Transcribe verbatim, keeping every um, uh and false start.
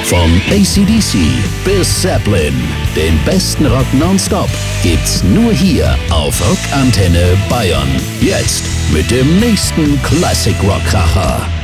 Von A C D C bis Zeppelin, den besten Rock nonstop gibt's nur hier auf Rockantenne Bayern. Jetzt mit dem nächsten Classic Rock Kracher.